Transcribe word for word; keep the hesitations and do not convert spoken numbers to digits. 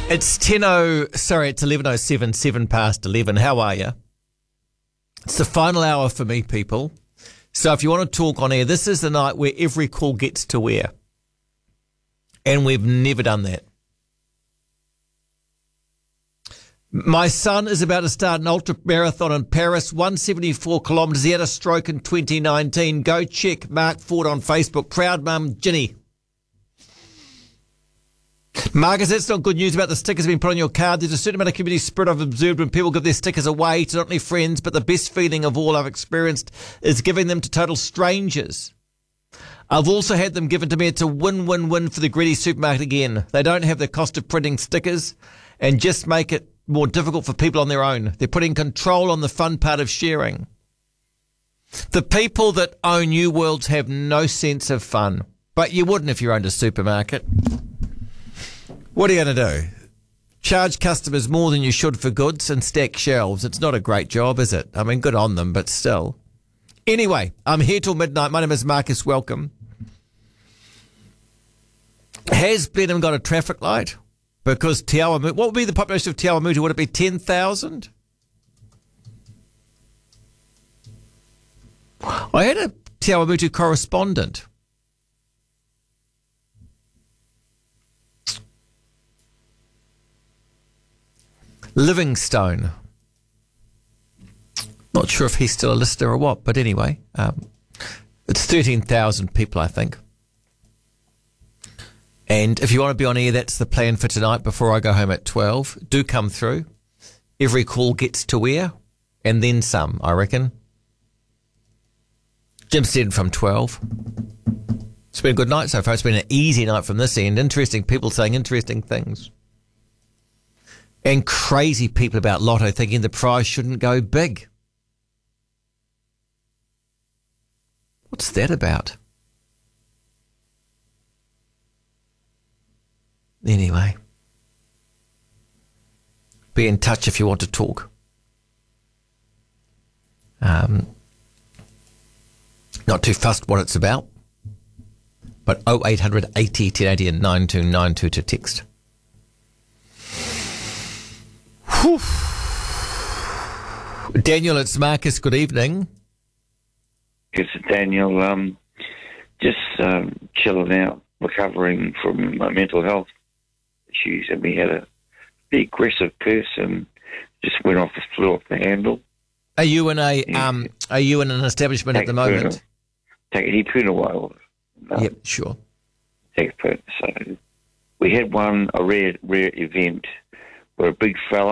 It's ten oh, sorry, it's eleven oh seven, seven past eleven. How are you? It's the final hour for me, people. So if you want to talk on air, this is the night where every call gets to air. And we've never done that. My son is about to start an ultra marathon in Paris, one hundred seventy-four kilometres. He had a stroke in twenty nineteen. Go check Mark Ford on Facebook. Proud mum, Ginny. Marcus, that's not good news about the stickers being put on your card. There's a certain amount of community spirit I've observed when people give their stickers away to not only friends, but the best feeling of all I've experienced is giving them to total strangers. I've also had them given to me. It's a win-win-win for the greedy supermarket again. They don't have the cost of printing stickers and just make it more difficult for people on their own. They're putting control on the fun part of sharing. The people that own New Worlds have no sense of fun, but you wouldn't if you owned a supermarket. What are you going to do? Charge customers more than you should for goods and stack shelves. It's not a great job, is it? I mean, good on them, but still. Anyway, I'm here till midnight. My name is Marcus. Welcome. Has Blenheim got a traffic light? Because Te Awamutu, what would be the population of Te Awamutu? Would it be ten thousand? I had a Te Awamutu correspondent. Livingstone. Not sure if he's still a listener or what, but anyway, um, it's thirteen thousand people, I think. And if you want to be on air, that's the plan for tonight before I go home at twelve. Do come through. Every call gets to air, and then some, I reckon. Jim said from twelve. It's been a good night so far. It's been an easy night from this end. Interesting people saying interesting things. And crazy people about Lotto thinking the prize shouldn't go big. What's that about? Anyway, be in touch if you want to talk. Um, not too fussed what it's about, but oh eight hundred eighty, ten eighty and nine two nine two to text. Whew. Daniel, it's Marcus. Good evening. Yes, Daniel. Um, just um, chilling out, recovering from my mental health issues, and we had a big aggressive person just went off, flew off the handle. Are you in a yeah. um? Are you in an establishment Take at the moment? Take he put a while. No, yep, sure. Take a So we had one a rare rare event where a big fella.